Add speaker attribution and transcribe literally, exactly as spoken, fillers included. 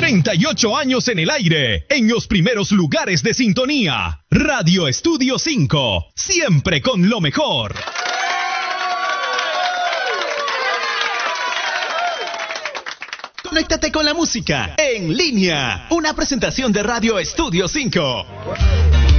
Speaker 1: treinta y ocho años en el aire, en los primeros lugares de sintonía. Radio Estudio cinco, siempre con lo mejor. Conéctate con la música en línea. Una presentación de Radio Estudio cinco.